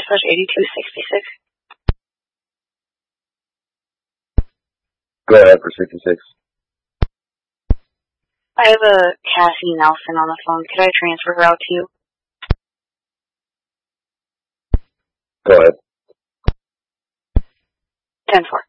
/8266. Go ahead for 66. I have a Cassie Nelson on the phone. Could I transfer her out to you? Go ahead. 10-4.